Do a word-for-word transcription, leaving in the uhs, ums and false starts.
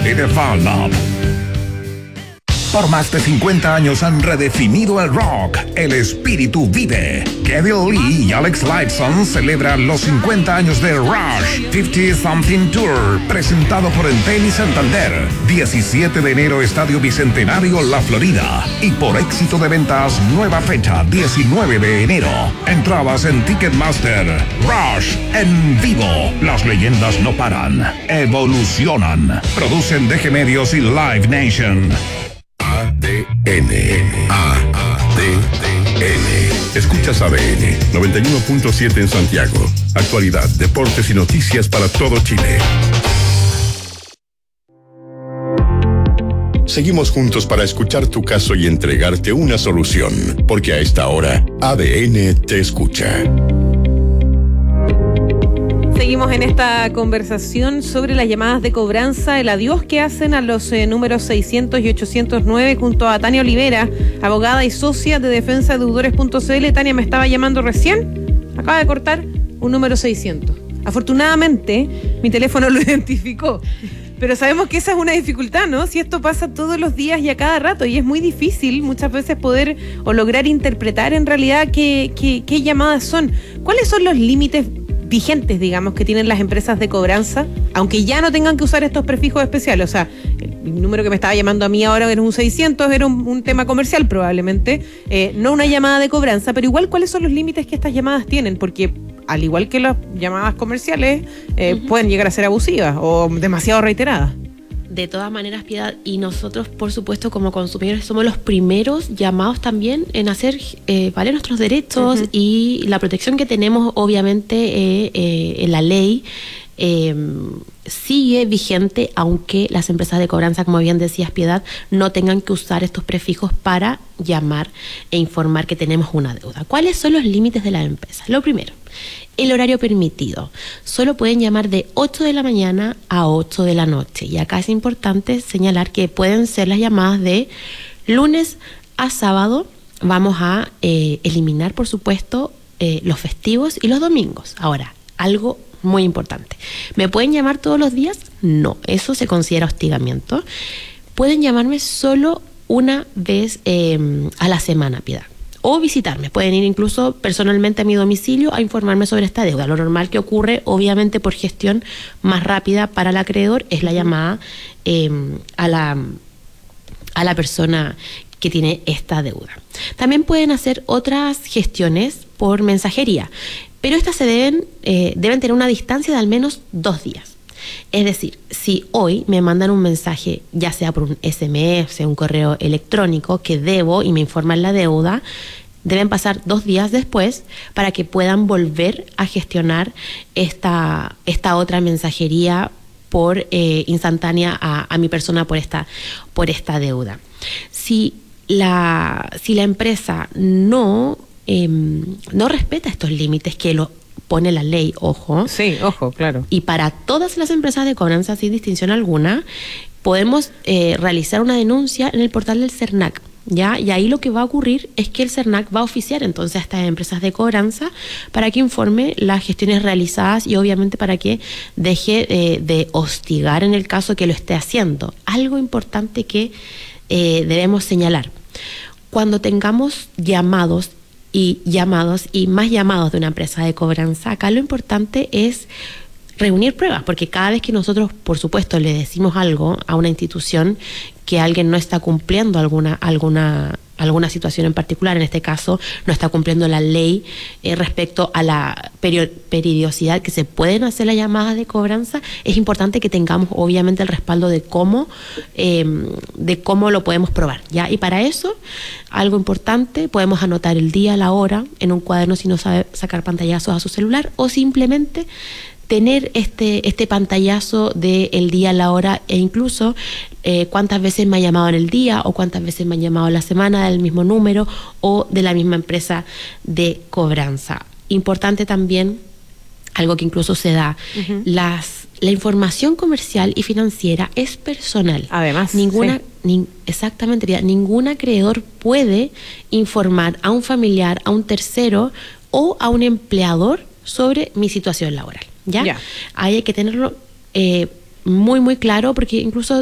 y de Fan Lab. Por más de cincuenta años han redefinido el rock. El espíritu vive. Kevin Lee y Alex Lifeson celebran los cincuenta años de Rush cincuenta Something Tour, presentado por Entel y Santander. diecisiete de enero, Estadio Bicentenario, La Florida. Y por éxito de ventas, nueva fecha, diecinueve de enero. Entradas en Ticketmaster. Rush en vivo. Las leyendas no paran, evolucionan. Producen D G Medios y Live Nation. A D N. A D N. Escuchas A D N noventa y uno punto siete en Santiago. Actualidad, deportes y noticias para todo Chile. Seguimos juntos para escuchar tu caso y entregarte una solución, porque a esta hora A D N te escucha. Seguimos en esta conversación sobre las llamadas de cobranza, el adiós que hacen a los eh, números seiscientos y ochocientos nueve, junto a Tania Olivera, abogada y socia de defensa de deudores punto c l. Tania, me estaba llamando recién, acaba de cortar un número seiscientos. Afortunadamente, mi teléfono lo identificó. Pero sabemos que esa es una dificultad, ¿no? Si esto pasa todos los días y a cada rato, y es muy difícil muchas veces poder o lograr interpretar en realidad qué, qué, qué llamadas son. ¿Cuáles son los límites vigentes, digamos, que tienen las empresas de cobranza, aunque ya no tengan que usar estos prefijos especiales? O sea, el número que me estaba llamando a mí ahora era un seiscientos, era un, un tema comercial probablemente, eh, no una llamada de cobranza, pero igual, ¿cuáles son los límites que estas llamadas tienen? Porque al igual que las llamadas comerciales, eh, uh-huh. pueden llegar a ser abusivas o demasiado reiteradas. De todas maneras, Piedad, y nosotros, por supuesto, como consumidores, somos los primeros llamados también en hacer eh, valer nuestros derechos, uh-huh. y la protección que tenemos, obviamente, eh, eh, en la ley eh, sigue vigente, aunque las empresas de cobranza, como bien decías, Piedad, no tengan que usar estos prefijos para llamar e informar que tenemos una deuda. ¿Cuáles son los límites de la empresa? Lo primero, el horario permitido. Solo pueden llamar de ocho de la mañana a ocho de la noche. Y acá es importante señalar que pueden ser las llamadas de lunes a sábado. Vamos a eh, eliminar, por supuesto, eh, los festivos y los domingos. Ahora, algo muy importante. ¿Me pueden llamar todos los días? No, eso se considera hostigamiento. Pueden llamarme solo una vez eh, a la semana, Piedad. O visitarme, pueden ir incluso personalmente a mi domicilio a informarme sobre esta deuda. Lo normal que ocurre, obviamente por gestión más rápida para el acreedor, es la llamada eh, a la, a la persona que tiene esta deuda. También pueden hacer otras gestiones por mensajería, pero estas se deben, eh, deben tener una distancia de al menos dos días. Es decir, si hoy me mandan un mensaje, ya sea por un ese eme ese, un correo electrónico, que debo y me informan la deuda, deben pasar dos días después para que puedan volver a gestionar esta, esta otra mensajería por eh, instantánea a, a mi persona por esta, por esta deuda. Si la, si la empresa no, eh, no respeta estos límites que lo pone la ley, ojo. Sí, ojo, claro. Y para todas las empresas de cobranza, sin distinción alguna, podemos eh, realizar una denuncia en el portal del CERNAC, ¿ya? Y ahí lo que va a ocurrir es que el CERNAC va a oficiar entonces a estas empresas de cobranza para que informe las gestiones realizadas y obviamente para que deje eh, de hostigar en el caso que lo esté haciendo. Algo importante que eh, debemos señalar. Cuando tengamos llamados y llamados y más llamados de una empresa de cobranza, acá lo importante es reunir pruebas, porque cada vez que nosotros, por supuesto, le decimos algo a una institución que alguien no está cumpliendo alguna alguna alguna situación en particular, en este caso no está cumpliendo la ley eh, respecto a la peri- periodicidad que se pueden hacer las llamadas de cobranza, es importante que tengamos obviamente el respaldo de cómo eh, de cómo lo podemos probar, ¿ya? Y para eso, algo importante, podemos anotar el día, la hora en un cuaderno si no sabe sacar pantallazos a su celular, o simplemente tener este este pantallazo del día, la hora e incluso eh, cuántas veces me ha llamado en el día o cuántas veces me han llamado en la semana del mismo número o de la misma empresa de cobranza. Importante también, algo que incluso se da, uh-huh. las la información comercial y financiera es personal. Además, ninguna sí. ni, exactamente, ningún acreedor puede informar a un familiar, a un tercero o a un empleador sobre mi situación laboral. ¿Ya? Ya. Ahí hay que tenerlo eh, muy, muy claro, porque incluso